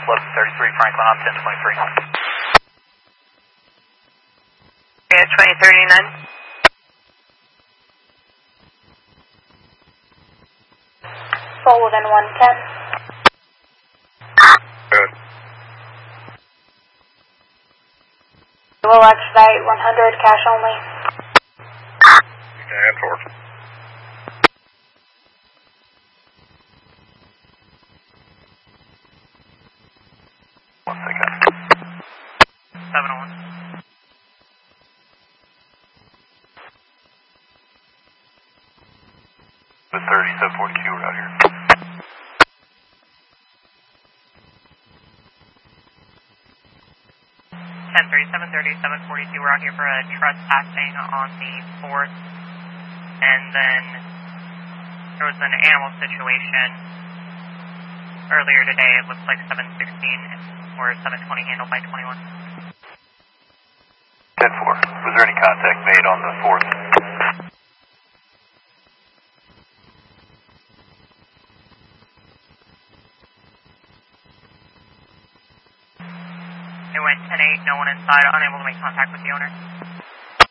1133 Franklin on 1023. Yeah, 2039. Full within 110. Good. We'll expedite 100, cash only. And forward. One second. 701. The 3742, we're out here. Ten 3742, we're out here for a trespassing on the 4th, and then there was an animal situation earlier today. It looks like 716 or 720 handled by 21. 10-4. Was there any contact made on the 4th? It went 10-8, no one inside, unable to make contact with the owner.